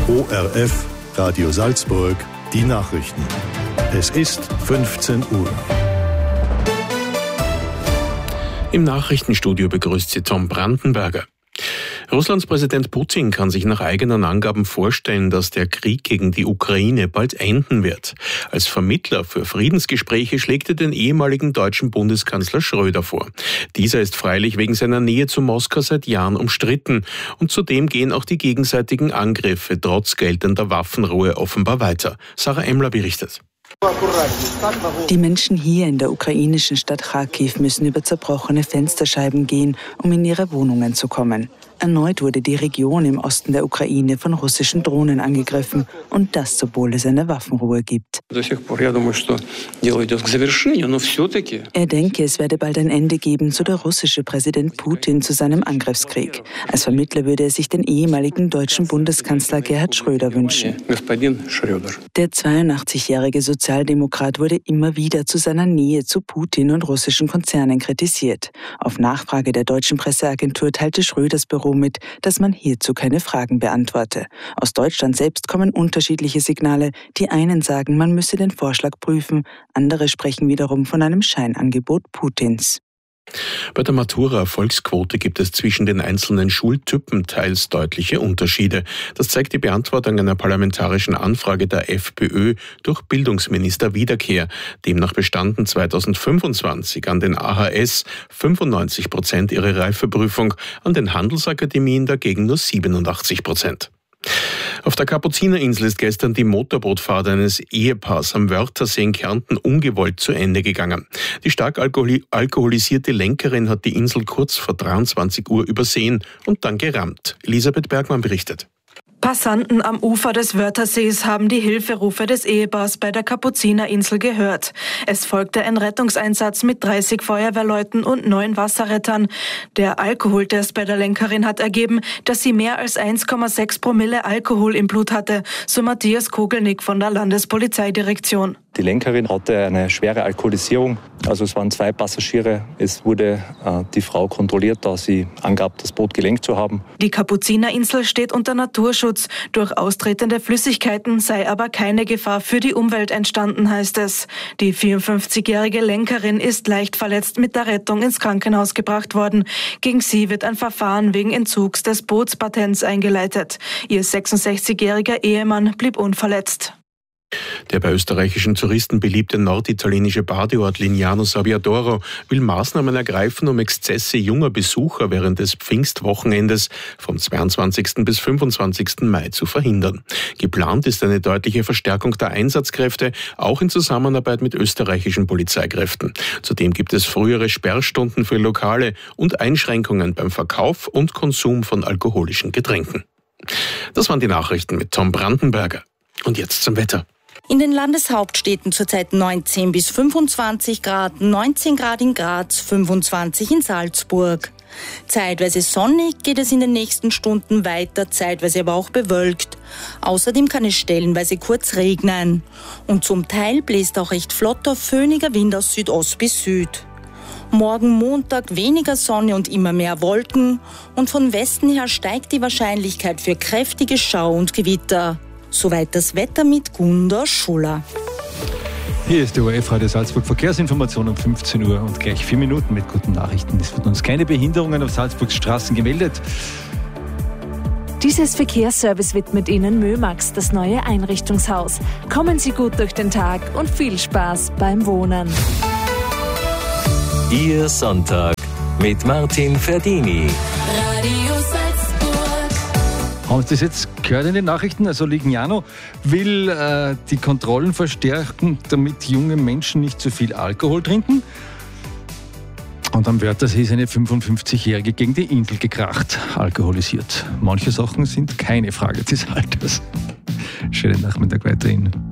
ORF Radio Salzburg, die Nachrichten. Es ist 15 Uhr. Im Nachrichtenstudio begrüßt Sie Tom Brandenberger. Russlands Präsident Putin kann sich nach eigenen Angaben vorstellen, dass der Krieg gegen die Ukraine bald enden wird. Als Vermittler für Friedensgespräche schlägt er den ehemaligen deutschen Bundeskanzler Schröder vor. Dieser ist freilich wegen seiner Nähe zu Moskau seit Jahren umstritten. Und zudem gehen auch die gegenseitigen Angriffe trotz geltender Waffenruhe offenbar weiter. Sarah Emmler berichtet. Die Menschen hier in der ukrainischen Stadt Kharkiv müssen über zerbrochene Fensterscheiben gehen, um in ihre Wohnungen zu kommen. Erneut wurde die Region im Osten der Ukraine von russischen Drohnen angegriffen und das, obwohl es eine Waffenruhe gibt. Er denke, es werde bald ein Ende geben, so der russische Präsident Putin zu seinem Angriffskrieg. Als Vermittler würde er sich den ehemaligen deutschen Bundeskanzler Gerhard Schröder wünschen. Der 82-jährige Sozialdemokrat wurde immer wieder zu seiner Nähe zu Putin und russischen Konzernen kritisiert. Auf Nachfrage der deutschen Presseagentur teilte Schröders Büro mit, dass man hierzu keine Fragen beantworte. Aus Deutschland selbst kommen unterschiedliche Signale. Die einen sagen, man müsse den Vorschlag prüfen, andere sprechen wiederum von einem Scheinangebot Putins. Bei der Matura-Erfolgsquote gibt es zwischen den einzelnen Schultypen teils deutliche Unterschiede. Das zeigt die Beantwortung einer parlamentarischen Anfrage der FPÖ durch Bildungsminister Wiederkehr. Demnach bestanden 2025 an den AHS 95% ihre Reifeprüfung, an den Handelsakademien dagegen nur 87%. Auf der Kapuzinerinsel ist gestern die Motorbootfahrt eines Ehepaars am Wörthersee in Kärnten ungewollt zu Ende gegangen. Die stark alkoholisierte Lenkerin hat die Insel kurz vor 23 Uhr übersehen und dann gerammt. Elisabeth Bergmann berichtet. Passanten am Ufer des Wörthersees haben die Hilferufe des Ehepaars bei der Kapuzinerinsel gehört. Es folgte ein Rettungseinsatz mit 30 Feuerwehrleuten und 9 Wasserrettern. Der Alkoholtest bei der Lenkerin hat ergeben, dass sie mehr als 1,6 Promille Alkohol im Blut hatte, so Matthias Kogelnick von der Landespolizeidirektion. Die Lenkerin hatte eine schwere Alkoholisierung, also es waren 2 Passagiere. Es wurde die Frau kontrolliert, da sie angab, das Boot gelenkt zu haben. Die Kapuzinerinsel steht unter Naturschutz. Durch austretende Flüssigkeiten sei aber keine Gefahr für die Umwelt entstanden, heißt es. Die 54-jährige Lenkerin ist leicht verletzt mit der Rettung ins Krankenhaus gebracht worden. Gegen sie wird ein Verfahren wegen Entzugs des Bootspatents eingeleitet. Ihr 66-jähriger Ehemann blieb unverletzt. Der bei österreichischen Touristen beliebte norditalienische Badeort Lignano Sabbiadoro will Maßnahmen ergreifen, um Exzesse junger Besucher während des Pfingstwochenendes vom 22. bis 25. Mai zu verhindern. Geplant ist eine deutliche Verstärkung der Einsatzkräfte, auch in Zusammenarbeit mit österreichischen Polizeikräften. Zudem gibt es frühere Sperrstunden für Lokale und Einschränkungen beim Verkauf und Konsum von alkoholischen Getränken. Das waren die Nachrichten mit Tom Brandenberger. Und jetzt zum Wetter. In den Landeshauptstädten zurzeit 19 bis 25 Grad, 19 Grad in Graz, 25 in Salzburg. Zeitweise sonnig geht es in den nächsten Stunden weiter, zeitweise aber auch bewölkt. Außerdem kann es stellenweise kurz regnen. Und zum Teil bläst auch recht flotter, föhniger Wind aus Südost bis Süd. Morgen Montag weniger Sonne und immer mehr Wolken. Und von Westen her steigt die Wahrscheinlichkeit für kräftige Schau- und Gewitter. Soweit das Wetter mit Gunda Schuller. Hier ist die ORF Radio Salzburg Verkehrsinformation um 15 Uhr und gleich 4 Minuten mit guten Nachrichten. Es wurden uns keine Behinderungen auf Salzburgs Straßen gemeldet. Dieses Verkehrsservice widmet Ihnen Mömax, das neue Einrichtungshaus. Kommen Sie gut durch den Tag und viel Spaß beim Wohnen. Ihr Sonntag mit Martin Ferdini. Radio Salzburg. Haben Sie das jetzt gehört in den Nachrichten? Also Lignano will die Kontrollen verstärken, damit junge Menschen nicht zu viel Alkohol trinken. Und am Wörthersee ist eine 55-Jährige gegen die Insel gekracht, alkoholisiert. Manche Sachen sind keine Frage des Alters. Schönen Nachmittag weiterhin.